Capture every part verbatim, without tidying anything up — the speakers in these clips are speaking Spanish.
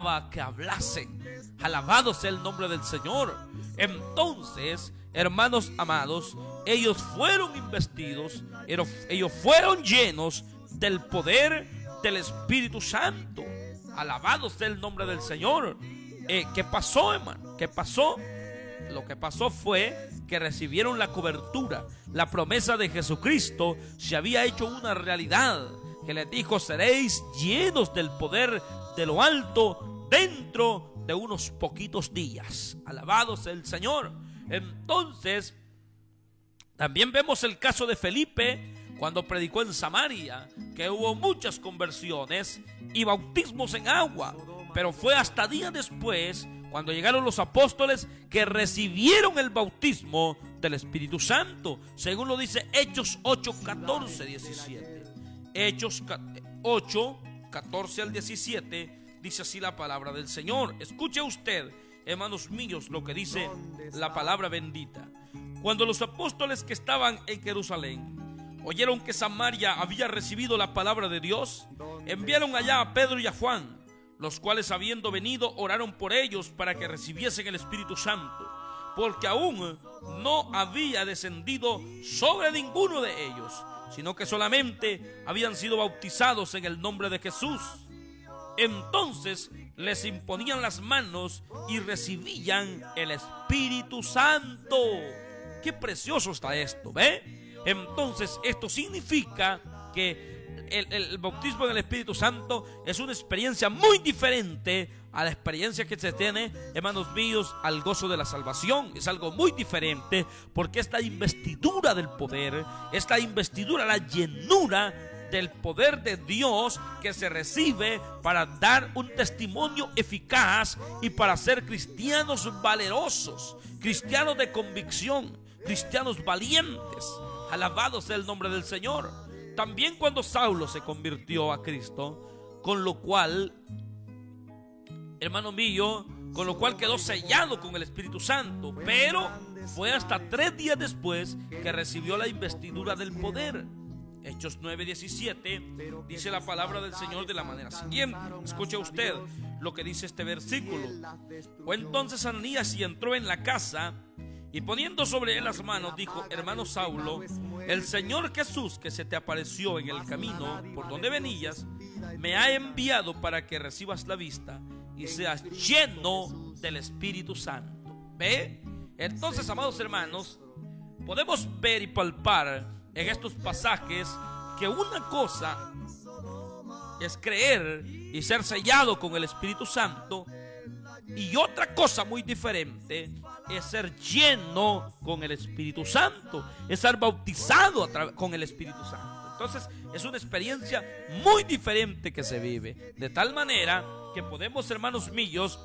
necesitaba que hablasen. Alabado sea el nombre del Señor. Entonces, hermanos amados, ellos fueron investidos, ellos fueron llenos del poder del Espíritu Santo. Alabado sea el nombre del Señor. Eh, ¿Qué pasó, hermano? ¿Qué pasó? Lo que pasó fue que recibieron la cobertura. La promesa de Jesucristo se había hecho una realidad, que les dijo: seréis llenos del poder de lo alto dentro de unos poquitos días. Alabado sea el Señor. Entonces, también vemos el caso de Felipe cuando predicó en Samaria, que hubo muchas conversiones y bautismos en agua, pero fue hasta días después, cuando llegaron los apóstoles, que recibieron el bautismo del Espíritu Santo, según lo dice Hechos ocho, catorce, diecisiete. Hechos ocho, catorce al diecisiete, dice así la palabra del Señor. Escuche usted, hermanos míos, lo que dice la palabra bendita. Cuando los apóstoles que estaban en Jerusalén oyeron que Samaria había recibido la palabra de Dios, enviaron allá a Pedro y a Juan, los cuales, habiendo venido, oraron por ellos para que recibiesen el Espíritu Santo, porque aún no había descendido sobre ninguno de ellos, sino que solamente habían sido bautizados en el nombre de Jesús. Entonces les imponían las manos y recibían el Espíritu Santo. ¡Qué precioso está esto! ¿Ve? Entonces esto significa que el, el, el bautismo en el Espíritu Santo es una experiencia muy diferente a la experiencia que se tiene, hermanos míos, al gozo de la salvación. Es algo muy diferente, porque esta investidura del poder, esta investidura, la llenura del poder de Dios que se recibe para dar un testimonio eficaz y para ser cristianos valerosos, cristianos de convicción, cristianos valientes. Alabado sea el nombre del Señor. También cuando Saulo se convirtió a Cristo, con lo cual, hermano mío, con lo cual quedó sellado con el Espíritu Santo, pero fue hasta tres días después que recibió la investidura del poder. Hechos nueve, diecisiete, dice la palabra del Señor de la manera siguiente. Escuche usted lo que dice este versículo. Fue entonces Ananías y entró en la casa, y poniendo sobre él las manos, dijo: hermano Saulo, el Señor Jesús, que se te apareció en el camino por donde venías, me ha enviado para que recibas la vista y seas lleno del Espíritu Santo. ¿Ve? Entonces, amados hermanos, podemos ver y palpar en estos pasajes que una cosa es creer y ser sellado con el Espíritu Santo, y otra cosa muy diferente es ser lleno con el Espíritu Santo, es ser bautizado a tra- con el Espíritu Santo. Entonces es una experiencia muy diferente que se vive, de tal manera que podemos, hermanos míos,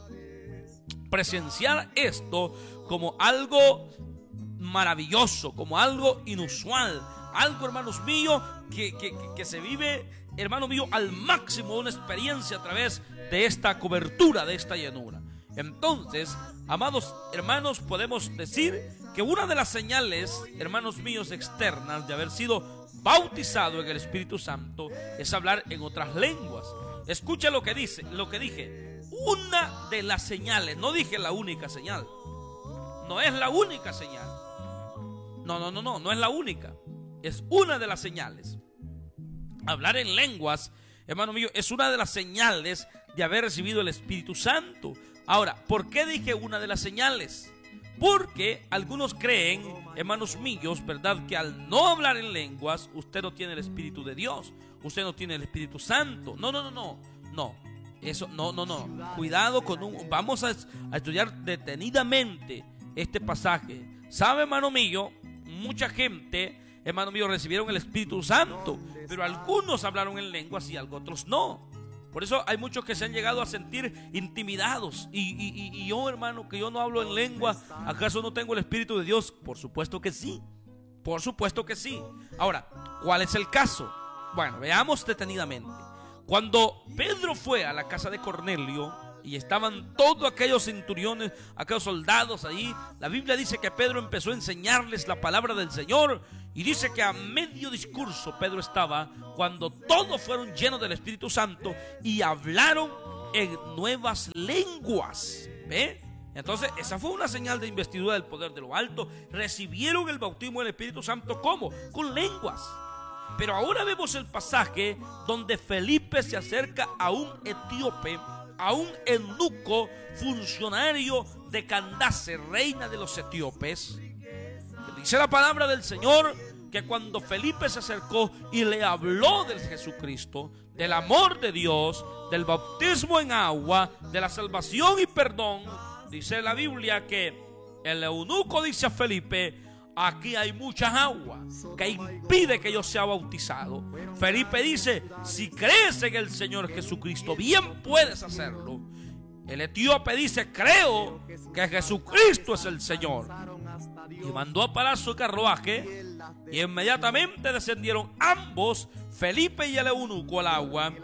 presenciar esto como algo maravilloso, como algo inusual, algo, hermanos míos, que, que, que se vive, hermano mío, al máximo, una experiencia a través de esta cobertura, de esta llenura. Entonces, amados hermanos, podemos decir que una de las señales, hermanos míos, externas de haber sido bautizado en el Espíritu Santo es hablar en otras lenguas. Escucha lo que dice, lo que dije. Una de las señales, no dije la única señal. No es la única señal. No, no, no, no, no es la única. Es una de las señales. Hablar en lenguas, hermano mío, es una de las señales de haber recibido el Espíritu Santo. Ahora, ¿por qué dije una de las señales? Porque algunos creen, hermanos míos, ¿verdad?, que al no hablar en lenguas, usted no tiene el Espíritu de Dios, usted no tiene el Espíritu Santo. No, no, no, no, no. Eso, no, no, no. Cuidado con un... Vamos a, a estudiar detenidamente este pasaje. ¿Sabe, hermano mío? Mucha gente, hermano mío, recibieron el Espíritu Santo, pero algunos hablaron en lenguas y otros no. Por eso hay muchos que se han llegado a sentir intimidados. Y, y, y yo, hermano, que yo no hablo en lengua, ¿acaso no tengo el Espíritu de Dios? Por supuesto que sí. Por supuesto que sí. Ahora, ¿cuál es el caso? Bueno, veamos detenidamente. Cuando Pedro fue a la casa de Cornelio y estaban todos aquellos centuriones, aquellos soldados ahí, la Biblia dice que Pedro empezó a enseñarles la palabra del Señor, y dice que a medio discurso Pedro estaba cuando todos fueron llenos del Espíritu Santo y hablaron en nuevas lenguas. ¿Ve? Entonces, esa fue una señal de investidura del poder de lo alto. Recibieron el bautismo del Espíritu Santo, ¿cómo? Con lenguas. Pero ahora vemos el pasaje donde Felipe se acerca a un etíope, a un eunuco funcionario de Candace, reina de los etíopes. Dice la palabra del Señor que cuando Felipe se acercó y le habló del Jesucristo, del amor de Dios, del bautismo en agua, de la salvación y perdón, dice la Biblia que el eunuco dice a Felipe: aquí hay muchas aguas que impide que yo sea bautizado. Felipe dice: si crees en el Señor Jesucristo, bien puedes hacerlo. El etíope dice: creo que Jesucristo es el Señor. Y mandó a parar su carruaje, y inmediatamente descendieron ambos, Felipe y el eunuco, al agua,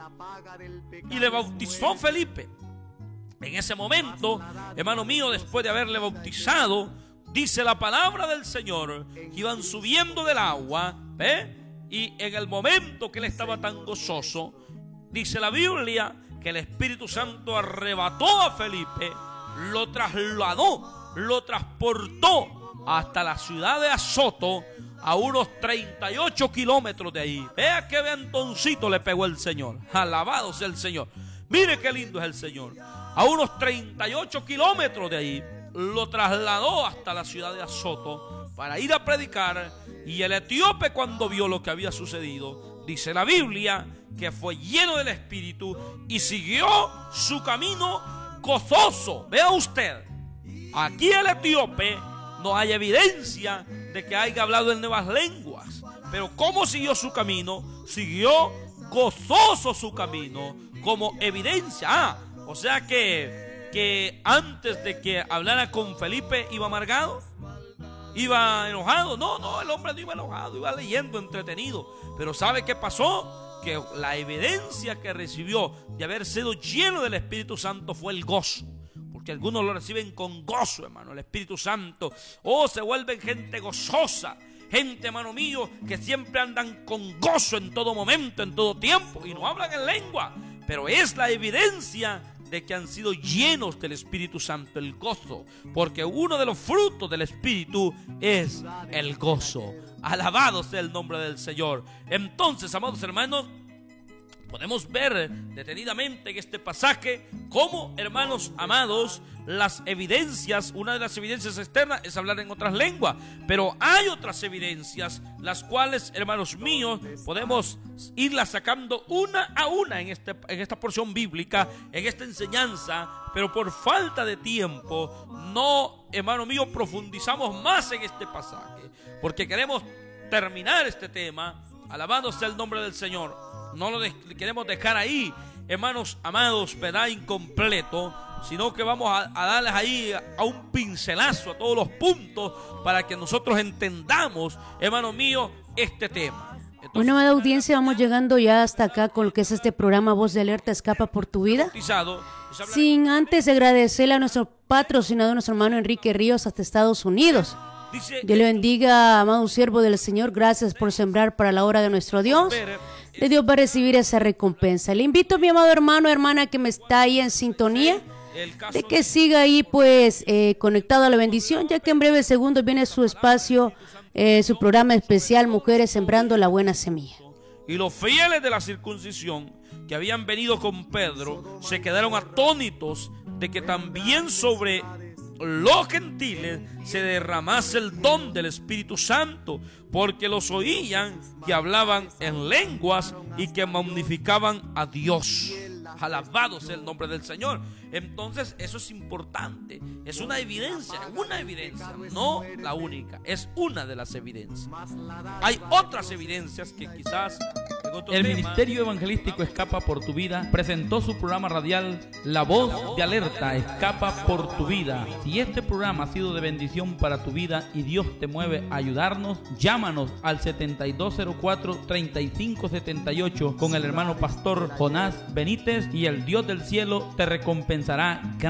y le bautizó Felipe. En ese momento, hermano mío, después de haberle bautizado, dice la palabra del Señor que iban subiendo del agua, ¿eh? Y en el momento que él estaba tan gozoso, dice la Biblia que el Espíritu Santo arrebató a Felipe, lo trasladó, lo transportó hasta la ciudad de Azoto, a unos treinta y ocho kilómetros de ahí. Vea qué ventoncito le pegó el Señor. Alabado sea el Señor. Mire qué lindo es el Señor. A unos treinta y ocho kilómetros de ahí lo trasladó hasta la ciudad de Azoto para ir a predicar. Y el etíope, cuando vio lo que había sucedido, dice la Biblia que fue lleno del Espíritu y siguió su camino gozoso. Vea usted, aquí el etíope no hay evidencia de que haya hablado en nuevas lenguas, pero ¿cómo siguió su camino? Siguió gozoso su camino como evidencia. Ah, o sea que, que antes de que hablara con Felipe iba amargado, iba enojado. No, no, el hombre no iba enojado, iba leyendo, entretenido. Pero ¿sabe qué pasó? Que la evidencia que recibió de haber sido lleno del Espíritu Santo fue el gozo. Porque algunos lo reciben con gozo, hermano, el Espíritu Santo. Oh, se vuelven gente gozosa. Gente, hermano mío, que siempre andan con gozo en todo momento, en todo tiempo. Y no hablan en lengua. Pero es la evidencia de que han sido llenos del Espíritu Santo, el gozo. Porque uno de los frutos del Espíritu es el gozo. Alabado sea el nombre del Señor. Entonces, amados hermanos, podemos ver detenidamente en este pasaje cómo, hermanos amados, las evidencias, una de las evidencias externas es hablar en otras lenguas, pero hay otras evidencias, las cuales, hermanos míos, podemos irlas sacando una a una en, este, en esta porción bíblica, en esta enseñanza, pero por falta de tiempo, no, hermano mío, profundizamos más en este pasaje, porque queremos terminar este tema, alabado sea el nombre del Señor. No lo de, queremos dejar ahí, hermanos amados, ¿verdad? Incompleto, sino que vamos a, a darles ahí a un pincelazo a todos los puntos para que nosotros entendamos, hermano mío, este tema. Entonces, bueno, amada audiencia, vamos llegando ya hasta acá con lo que es este programa Voz de Alerta Escapa por tu Vida. Sin antes agradecerle a nuestro patrocinador, nuestro hermano Enrique Ríos, hasta Estados Unidos. Dios le bendiga, amado siervo del Señor. Gracias por sembrar para la obra de nuestro Dios. De Dios va a recibir esa recompensa. Le invito, mi amado hermano, hermana, que me está ahí en sintonía, de que siga ahí, pues, eh, conectado a la bendición, ya que en breves segundos viene su espacio, eh, su programa especial, Mujeres Sembrando la Buena Semilla. Y los fieles de la circuncisión que habían venido con Pedro se quedaron atónitos de que también sobre los gentiles se derramase el don del Espíritu Santo, porque los oían que hablaban en lenguas y que magnificaban a Dios. Alabado sea el nombre del Señor. Entonces eso es importante, es una evidencia, una evidencia, no la única, es una de las evidencias. Hay otras evidencias que quizás el Ministerio Evangelístico Escapa por tu Vida presentó su programa radial La Voz de Alerta Escapa por tu Vida. Si este programa ha sido de bendición para tu vida y Dios te mueve a ayudarnos, llámanos al setenta y dos cero cuatro, treinta y cinco setenta y ocho con el hermano pastor Jonás Benítez y el Dios del cielo te recompensará.